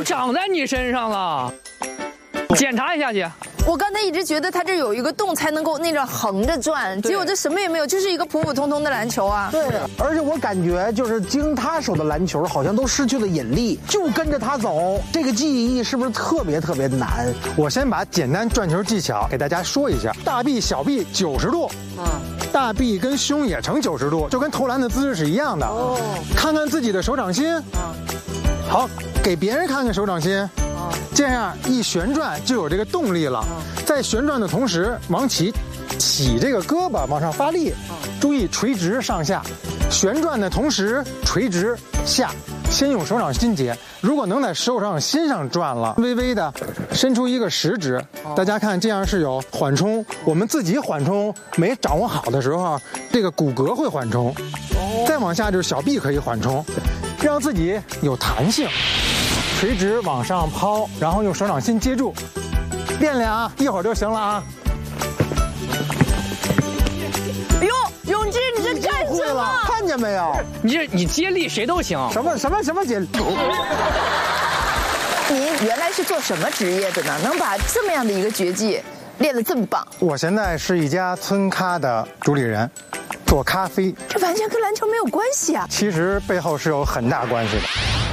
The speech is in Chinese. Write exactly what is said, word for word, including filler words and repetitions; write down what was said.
长在你身上了，检查一下去。 我刚才一直觉得它这有一个洞才能够那种横着转，结果这什么也没有，就是一个普普通通的篮球啊。 对，而且我感觉就是经他手的篮球好像都失去了引力，就跟着他走，这个记忆是不是特别特别难？ 我先把简单转球技巧给大家说一下：大臂、小臂九十度，嗯，大臂跟胸也成九十度，就跟投篮的姿势是一样的。哦，看看自己的手掌心，啊，好，给别人看看手掌心。这样一旋转就有这个动力了，在旋转的同时往起起这个胳膊往上发力，注意垂直上下，旋转的同时垂直下，先用手掌心接，如果能在手掌心上转了，微微的伸出一个食指，大家看这样是有缓冲，我们自己缓冲没掌握好的时候，这个骨骼会缓冲，再往下就是小臂可以缓冲，让自己有弹性。垂直往上抛，然后用手掌心接住，练练啊，一会儿就行了啊。 哟，永志，你这站会了，看见没有？ 你这你接力谁都行。 什么什么什么接力？ 您原来是做什么职业的呢？能把这么样的一个绝技练得这么棒？ 我现在是一家村咖的主理人，做咖啡。 这完全跟篮球没有关系啊！ 其实背后是有很大关系的。